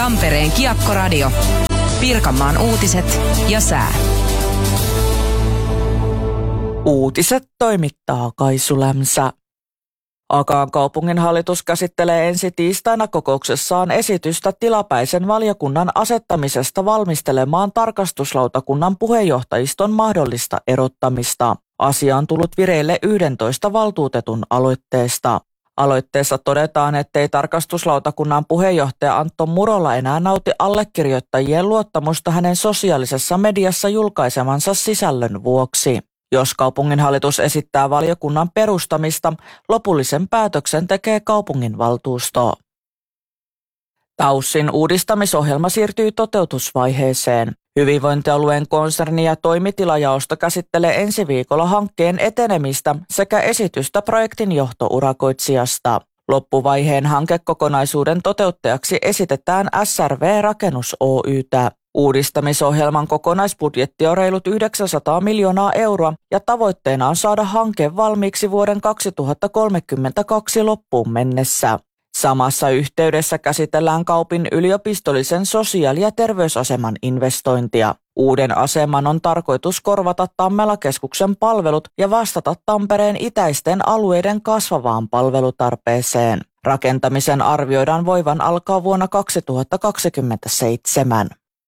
Tampereen Kiekkoradio. Pirkanmaan uutiset ja sää. Uutiset toimittaa Kaisu Lämsä. Akaan kaupungin hallitus käsittelee ensi tiistaina kokouksessaan esitystä tilapäisen valiokunnan asettamisesta valmistelemaan tarkastuslautakunnan puheenjohtajiston mahdollista erottamista. Asia on tullut vireille 11 valtuutetun aloitteesta. Aloitteessa todetaan, ettei tarkastuslautakunnan puheenjohtaja Antto Murola enää nauti allekirjoittajien luottamusta hänen sosiaalisessa mediassa julkaisemansa sisällön vuoksi. Jos kaupunginhallitus esittää valiokunnan perustamista, lopullisen päätöksen tekee kaupunginvaltuusto. TAYSin uudistamisohjelma siirtyy toteutusvaiheeseen. Hyvinvointialueen konserni- ja toimitilajaosto käsittelee ensi viikolla hankkeen etenemistä sekä esitystä projektin johtourakoitsijasta. Loppuvaiheen hankekokonaisuuden toteuttajaksi esitetään SRV Rakennus Oy:tä. Uudistamisohjelman kokonaisbudjetti on reilut 900 miljoonaa euroa ja tavoitteena on saada hanke valmiiksi vuoden 2032 loppuun mennessä. Samassa yhteydessä käsitellään Kaupin yliopistollisen sosiaali- ja terveysaseman investointia. Uuden aseman on tarkoitus korvata Tammela-keskuksen palvelut ja vastata Tampereen itäisten alueiden kasvavaan palvelutarpeeseen. Rakentamisen arvioidaan voivan alkaa vuonna 2027.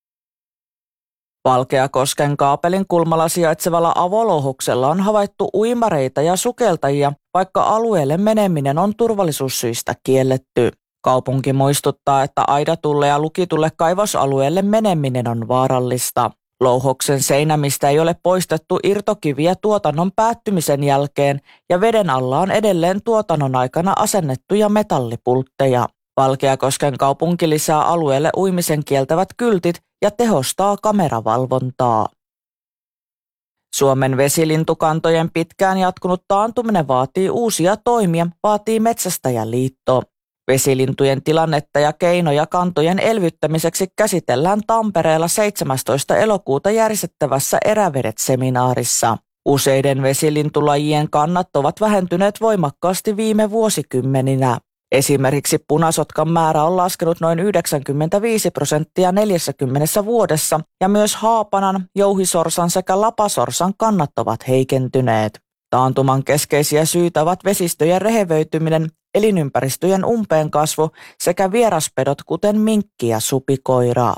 Valkeakosken kaapelin kulmalla sijaitsevalla avolouhoksella on havaittu uimareita ja sukeltajia, vaikka alueelle meneminen on turvallisuussyistä kielletty. Kaupunki muistuttaa, että aidatulle ja lukitulle kaivosalueelle meneminen on vaarallista. Louhoksen seinämistä ei ole poistettu irtokiviä tuotannon päättymisen jälkeen ja veden alla on edelleen tuotannon aikana asennettuja metallipultteja. Valkeakosken kaupunki lisää alueelle uimisen kieltävät kyltit ja tehostaa kameravalvontaa. Suomen vesilintukantojen pitkään jatkunut taantuminen vaatii uusia toimia, vaatii Metsästäjäliitto. Vesilintujen tilannetta ja keinoja kantojen elvyttämiseksi käsitellään Tampereella 17. elokuuta järjestettävässä Erävedet-seminaarissa. Useiden vesilintulajien kannat ovat vähentyneet voimakkaasti viime vuosikymmeninä. Esimerkiksi punasotkan määrä on laskenut noin 95% 40 vuodessa ja myös haapanan, jouhisorsan sekä lapasorsan kannat ovat heikentyneet. Taantuman keskeisiä syitä ovat vesistöjen rehevöityminen, elinympäristöjen umpeen kasvu sekä vieraspedot kuten minkki ja supikoira.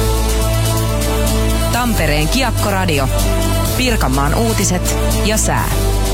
Tampereen Kiekkoradio. Pirkanmaan uutiset ja sää.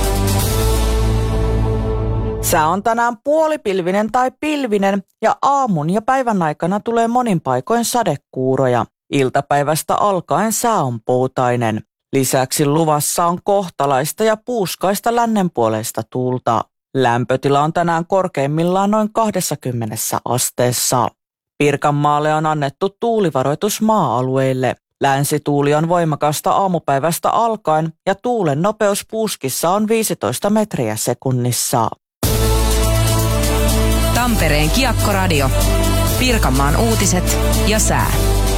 Sää on tänään puolipilvinen tai pilvinen ja aamun ja päivän aikana tulee monin paikoin sadekuuroja. Iltapäivästä alkaen sää on poutainen. Lisäksi luvassa on kohtalaista ja puuskaista lännenpuoleista tuulta. Lämpötila on tänään korkeimmillaan noin 20 asteessa. Pirkanmaalle on annettu tuulivaroitus maa-alueille. Länsituuli on voimakasta aamupäivästä alkaen ja tuulen nopeus puuskissa on 15 metriä sekunnissa. Tampereen Kiekkoradio. Pirkanmaan uutiset ja sää.